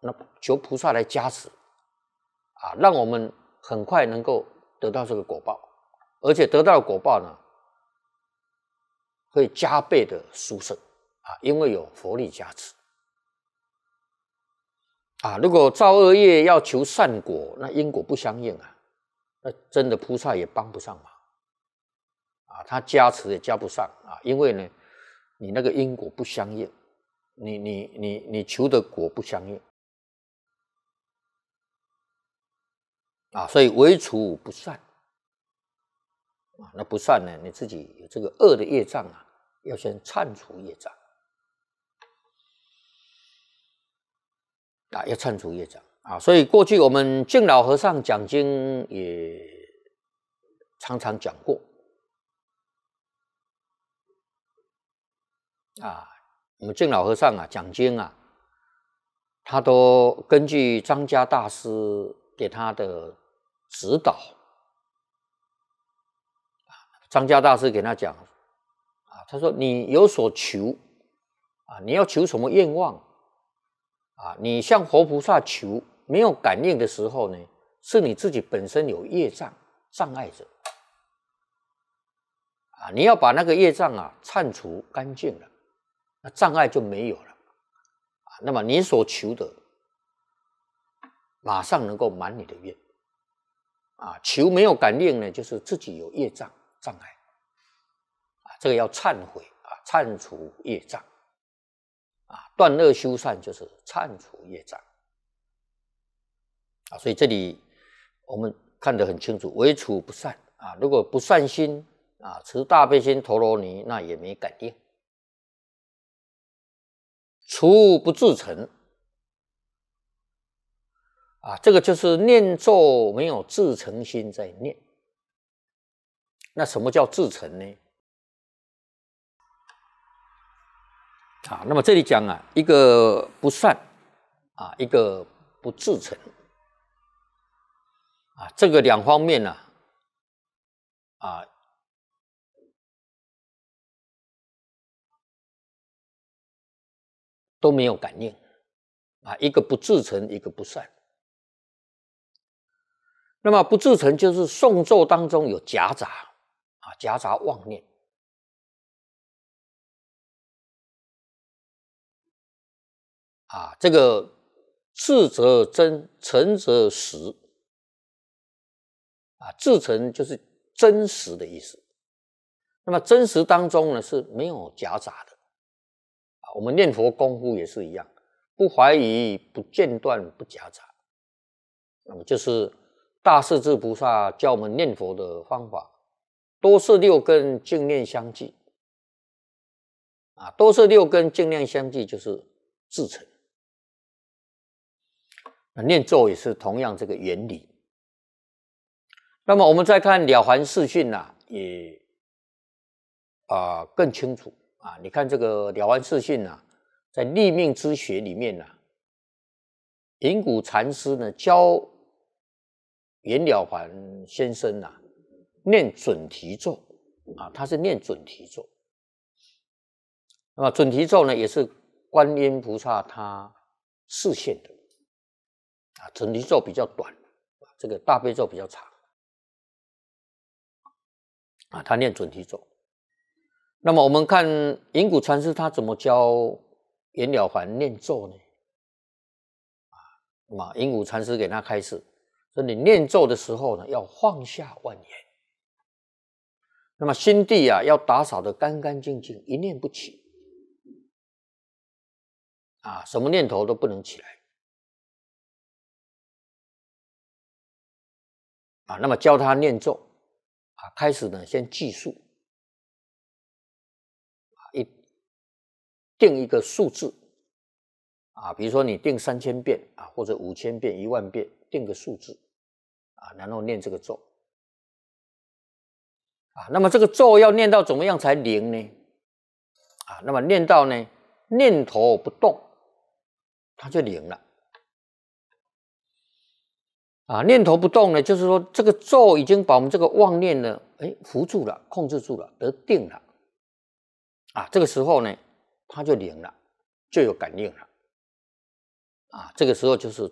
那求菩萨来加持啊，让我们很快能够得到这个果报，而且得到的果报呢，会加倍的殊胜啊，因为有佛力加持啊。如果造恶业要求善果，那因果不相应啊，那真的菩萨也帮不上忙啊，他加持也加不上啊，因为呢，你那个因果不相应，你求的果不相应啊，所以唯除不善啊，那不善呢，你自己有这个恶的业障啊，要先忏除业障啊，要忏除业障啊。所以过去我们敬老和尚讲经也常常讲过啊，我们敬老和尚啊讲经啊，他都根据张家大师给他的指导，张家大师给他讲啊，他说你有所求啊，你要求什么愿望啊？你向佛菩萨求没有感应的时候呢，是你自己本身有业障碍着啊，你要把那个业障啊忏除干净了，那障碍就没有了啊。那么你所求的马上能够满你的愿啊。求没有感应呢，就是自己有业障碍啊，这个要忏悔啊，忏除业障啊，断恶修善就是忏除业障啊。所以这里我们看得很清楚，唯除不善啊，如果不善心啊，持大悲心陀罗尼，那也没感应。除不自成啊，这个就是念咒没有自诚心在念。那什么叫自诚呢？啊，那么这里讲啊，一个不善啊，一个不自诚啊，这个两方面呢啊，都没有感应啊，一个不自诚，一个不善。那么不自诚就是诵咒当中有夹杂啊，夹杂妄念啊，这个自则真，诚则实啊，自诚就是真实的意思。那么真实当中呢是没有夹杂的啊，我们念佛功夫也是一样，不怀疑，不间断，不夹杂。那么就是大势至菩萨教我们念佛的方法，多是六根净念相继啊，多是六根净念相继就是自诚。那念咒也是同样这个原理。那么我们再看了凡四训啊，也更清楚啊。你看这个了凡四训啊，在立命之学里面啊，隐谷禅师呢教袁了凡先生啊念准提咒啊，他是念准提咒。那么准提咒呢，也是观音菩萨他示现的啊。准提咒比较短，这个大悲咒比较长啊。他念准提咒。那么我们看隐谷禅师他怎么教袁了凡念咒呢？啊，那么隐谷禅师给他开示，说你念咒的时候呢，要放下万言。那么心地啊，要打扫得干干净净，一念不起啊，什么念头都不能起来啊。那么教他念咒啊，开始呢先计数啊，定一个数字啊，比如说你定3000遍啊，或者5000遍、10000遍，定个数字啊，然后念这个咒啊。那么这个咒要念到怎么样才灵呢？啊，那么念到呢念头不动，它就灵了。啊，念头不动呢，就是说这个咒已经把我们这个妄念呢，扶住了，控制住了，得定了。啊，这个时候呢，它就灵了，就有感应了。 这个时候就是